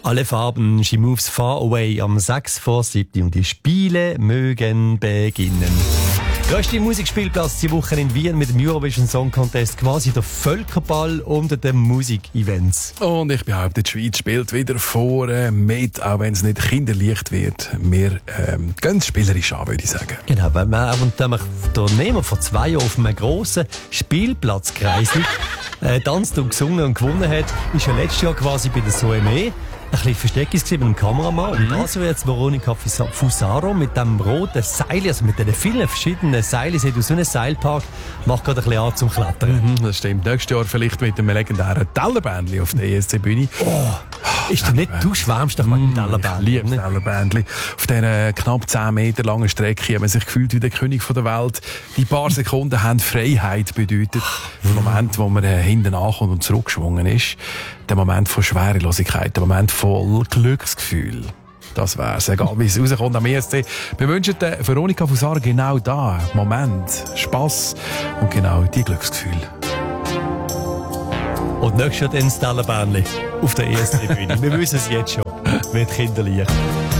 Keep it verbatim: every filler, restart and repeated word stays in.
Alle Farben, she moves far away am sechs vor sieben und die Spiele mögen beginnen. Grösste Musikspielplatz die Woche in Wien mit dem Eurovision Song Contest, quasi der Völkerball unter den Musikevents. Und ich behaupte, die Schweiz spielt wieder vorne mit, auch wenn es nicht kinderleicht wird. Wir ähm, gehen es spielerisch an, würde ich sagen. Genau, weil wir, und dann der Nehmer vor zwei Jahren auf einem grossen Spielplatzkreisel äh, tanzt und gesungen und gewonnen hat, ist ja letztes Jahr quasi bei der S O M E ein bisschen versteckt mit dem Kameramann. Und da so jetzt Veronica Fusaro mit dem roten Seil, also mit den vielen verschiedenen Seilen, sie hat aus so einem Seilpark, macht gerade ein bisschen an zum Klettern. Mhm, das stimmt. Nächstes Jahr vielleicht mit einem legendären Tellerbändli auf der E S C-Bühne. Oh, ist doch nicht, du schwärmst doch mal mit dem Tellerbändli. Ich liebe Tellerbändli. Auf dieser knapp zehn Meter langen Strecke hat man sich gefühlt wie der König der Welt. Die paar Sekunden haben Freiheit bedeutet. Der Moment, wo man äh, hinten ankommt und zurückgeschwungen ist. Der Moment von Schwerelosigkeit, der Moment voll Glücksgefühl. Das wär's, egal wie es rauskommt am E S C. Wir wünschen der Veronica Fusaro genau da. Moment, Spass und genau die Glücksgefühl. Und nächstes Jahr dann das Tellerbändli auf der E S C-Bühne. Wir wissen es jetzt schon. Mit Kinderlicht.